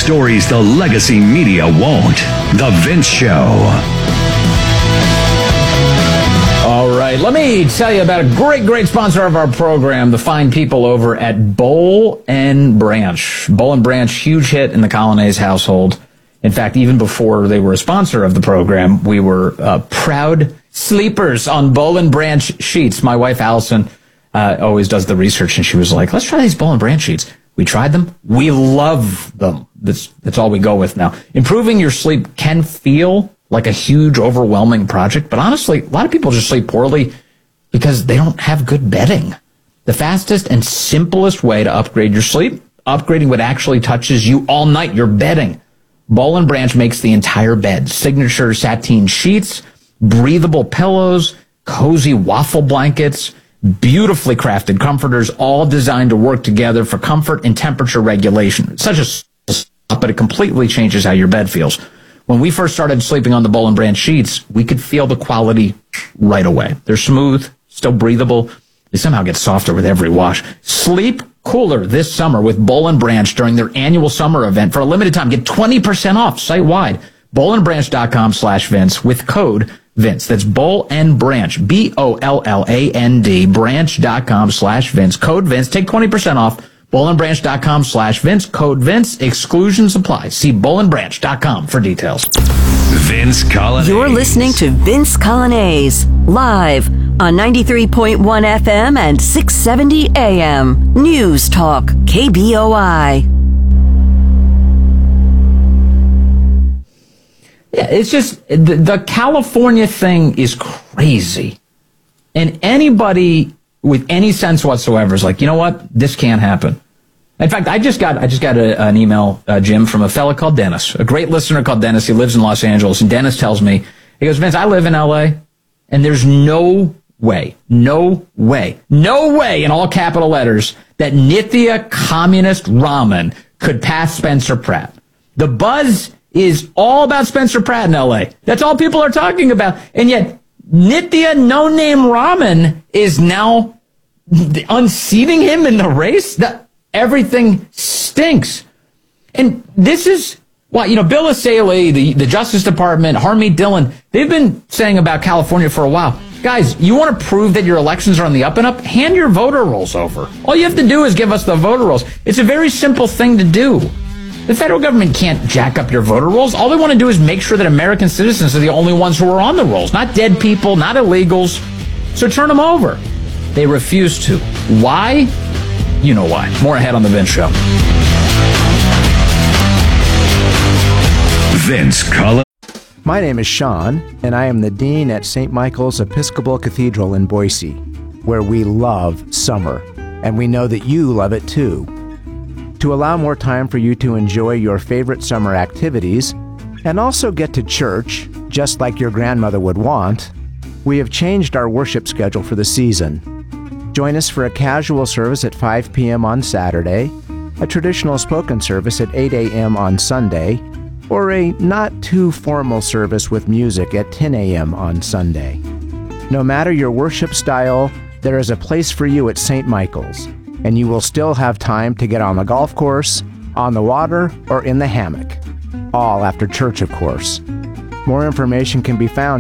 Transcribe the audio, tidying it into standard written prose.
Stories the legacy media won't. The Vince Show. All right, let me tell you about a great sponsor of our program, the fine people over at Boll and Branch. Boll and Branch, huge hit in the Colonnese household. In fact, even before they were a sponsor of the program, we were proud sleepers on Boll and Branch sheets. My wife, Allison, always does the research, and she was like, let's try these Boll and Branch sheets. We tried them. We love them. That's all we go with now. Improving your sleep can feel like a huge, overwhelming project, but honestly, a lot of people just sleep poorly because they don't have good bedding. The fastest and simplest way to upgrade your sleep, upgrading what actually touches you all night, your bedding. Boll and Branch makes the entire bed. Signature sateen sheets, breathable pillows, cozy waffle blankets, beautifully crafted comforters, all designed to work together for comfort and temperature regulation. It's such a stuff, but it completely changes how your bed feels. When we first started sleeping on the Boll and Branch sheets, we could feel the quality right away. They're smooth, still breathable. They somehow get softer with every wash. Sleep cooler this summer with Boll and Branch during their annual summer event. For a limited time, get 20% off site-wide. BollandBranch.com/Vince with code Vince. That's Boll and Branch, BOLLAND, branch.com/Vince. Code Vince. Take 20% off. BollandBranch.com/Vince. Code Vince. Exclusions apply. See BollandBranch.com for details. Vince Colonnese. You're listening to Vince Colonnese, live on 93.1 FM and 670 AM. News Talk, KBOI. Yeah, it's just, the California thing is crazy. And anybody with any sense whatsoever is like, you know what? This can't happen. In fact, I just got an email, Jim, from a fella called Dennis, a great listener called Dennis. He lives in Los Angeles, and Dennis tells me, he goes, Vince, I live in LA, and there's no way, in all capital letters, that Nithya Communist Ramen could pass Spencer Pratt. The buzz is all about Spencer Pratt in LA. That's all people are talking about. And yet, Nithya No Name Ramen is now unseating him in the race. Everything stinks. And this is why, Bill O'Saley, the Justice Department, Harmeet Dillon, they've been saying about California for a while. Guys, you want to prove that your elections are on the up and up? Hand your voter rolls over. All you have to do is give us the voter rolls. It's a very simple thing to do. The federal government can't jack up your voter rolls. All they want to do is make sure that American citizens are the only ones who are on the rolls, not dead people, not illegals. So turn them over. They refuse to. Why? You know why. More ahead on The Vince Show. Vince Colonnese. My name is Sean, and I am the Dean at St. Michael's Episcopal Cathedral in Boise, where we love summer, and we know that you love it too. To allow more time for you to enjoy your favorite summer activities, and also get to church, just like your grandmother would want, we have changed our worship schedule for the season. Join us for a casual service at 5 p.m. on Saturday, a traditional spoken service at 8 a.m. on Sunday, or a not-too-formal service with music at 10 a.m. on Sunday. No matter your worship style, there is a place for you at St. Michael's, and you will still have time to get on the golf course, on the water, or in the hammock. All after church, of course. More information can be found